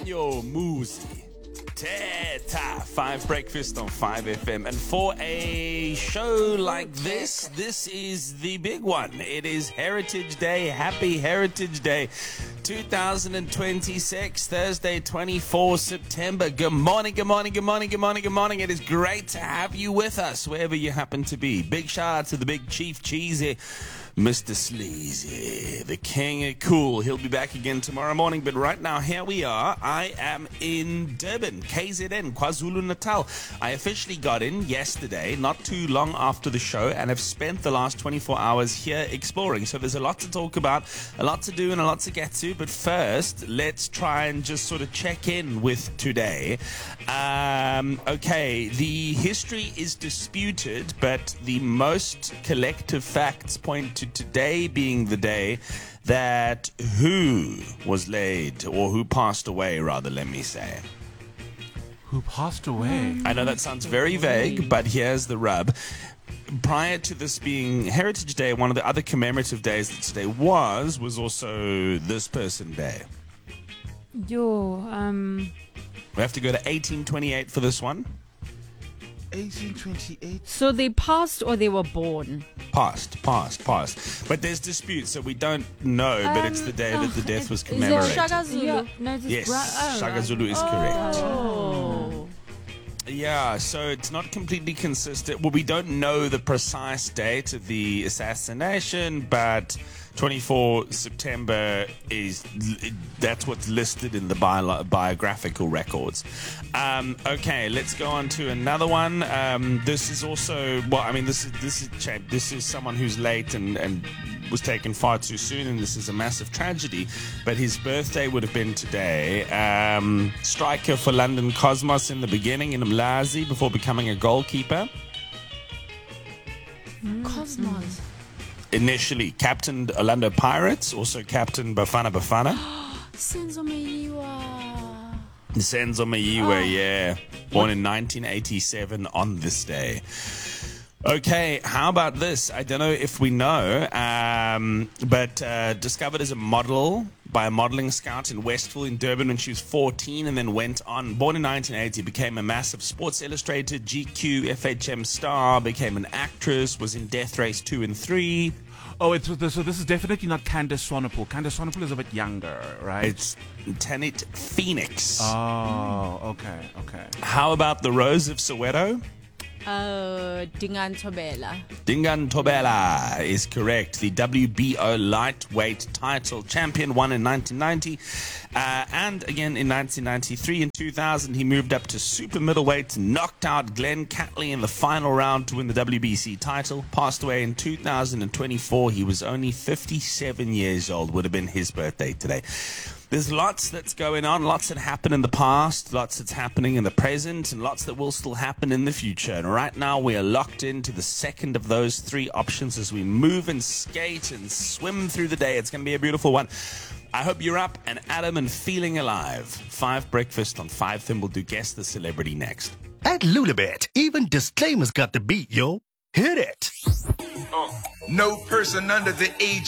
Yo, Musi. Teta. 5 Breakfast on 5FM. And for a show like this is the big one. It is Heritage Day. Happy Heritage Day 2026, Thursday, 24 September. Good morning, good morning, good morning, good morning, good morning. It is great to have you with us, wherever you happen to be. Big shout out to the big Chief Cheesy, Mr. Sleazy, the king of cool. He'll be back again tomorrow morning, but right now, here we are. I am in Durban, KZN, KwaZulu-Natal. I officially got in yesterday, not too long after the show, and have spent the last 24 hours here exploring. So there's a lot to talk about, a lot to do, and a lot to get to. But first, let's try and just sort of check in with today. Okay, the history is disputed, but the most collective facts point to today being the day that who was laid, or who passed away, rather, let me say. Who passed away? I know that sounds very vague, but here's the rub. Prior to this being Heritage Day, one of the other commemorative days that today was also this person day. We have to go to 1828 for this one. 1828. So they passed or they were born? Passed. But there's disputes, so we don't know, but it's the day that the death was commemorated. Is it Shaka Zulu? Yeah, no, Yes, Shaka Zulu is correct. Oh. Yeah, so it's not completely consistent. Well, we don't know the precise date of the assassination, but 24 September that's what's listed in the biographical records. Okay, let's go on to another one. This is also, well, I mean, this is someone who's late and was taken far too soon, and this is a massive tragedy, but his birthday would have been today. Striker for London Cosmos in the beginning in Umlazi before becoming a goalkeeper. Cosmos. Initially captained Orlando Pirates, also captained Bafana Bafana. Senzo Meyiwa. Senzo Meyiwa, yeah. Born in 1987 on this day. Okay, how about this? I don't know if we know, but discovered as a model by a modeling scout in Westville in Durban when she was 14, and then went on, born in 1980, became a massive Sports Illustrated, GQ, FHM star, became an actress, was in Death Race 2 and 3. Oh, so this is definitely not Candace Swanepoel. Candace Swanepoel is a bit younger, right? It's Tanit Phoenix. Oh, okay. How about the Rose of Soweto? Dingan Tobela. Dingan Tobela is correct. The WBO lightweight title champion, won in 1990. And again in 1993 and 2000, he moved up to super middleweight, knocked out Glenn Catley in the final round to win the WBC title. Passed away in 2024. He was only 57 years old. Would have been his birthday today. There's lots that's going on, lots that happened in the past, lots that's happening in the present, and lots that will still happen in the future. And right now we are locked into the second of those three options as we move and skate and swim through the day. It's going to be a beautiful one. I hope you're up and at 'em and feeling alive. 5 Breakfast on 5FM will do Guess the Celebrity next. At Lulabet, even disclaimers got the beat, yo. Hit it. No person under the age